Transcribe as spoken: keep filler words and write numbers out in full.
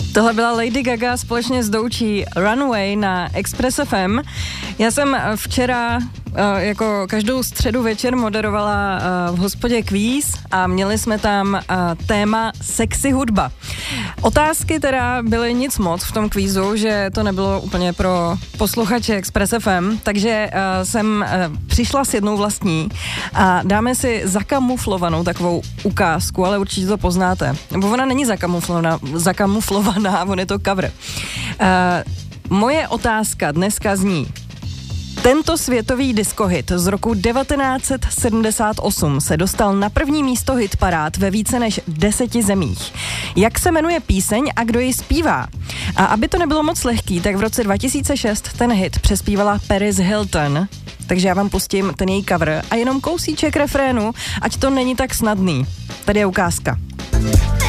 Tohle byla Lady Gaga společně s Doučí Runaway na Express F M. Já jsem včera jako každou středu večer moderovala v hospodě kvíz a měli jsme tam téma sexy hudba. Otázky teda byly nic moc v tom kvízu, že to nebylo úplně pro posluchače Express F M, takže jsem přišla s jednou vlastní a dáme si zakamuflovanou takovou ukázku, ale určitě to poznáte. Nebo ona není zakamuflovaná, zakamuflovaná, on je to cover. Moje otázka dneska zní: tento světový diskohit z roku devatenáct set sedmdesát osm se dostal na první místo hitparád ve více než deseti zemích. Jak se jmenuje píseň a kdo ji zpívá? A aby to nebylo moc lehký, tak v roce dva tisíce šest ten hit přespívala Paris Hilton. Takže já vám pustím ten její cover a jenom kousíček refrénu, ať to není tak snadný. Tady je ukázka.